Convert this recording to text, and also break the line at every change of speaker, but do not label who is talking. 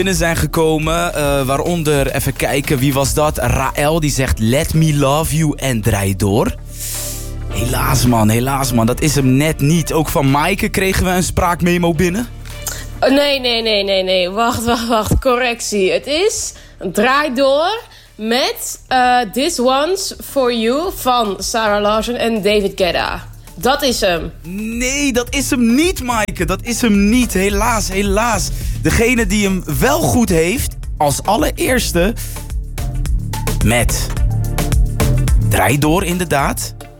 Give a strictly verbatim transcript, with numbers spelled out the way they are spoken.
binnen zijn gekomen, uh, waaronder, even kijken, wie was dat? Raël, die zegt Let Me Love You en draai door. Helaas man, helaas man, dat is hem net niet. Ook van Maaike kregen we een spraakmemo binnen.
Oh, nee, nee, nee, nee, nee, wacht, wacht, wacht, correctie. Het is Draai Door met uh, This One's For You van Sarah Larson en David Guetta. Dat is hem.
Nee, dat is hem niet, Maaike. Dat is hem niet. Helaas, helaas. Degene die hem wel goed heeft, als allereerste, met Draai Door inderdaad.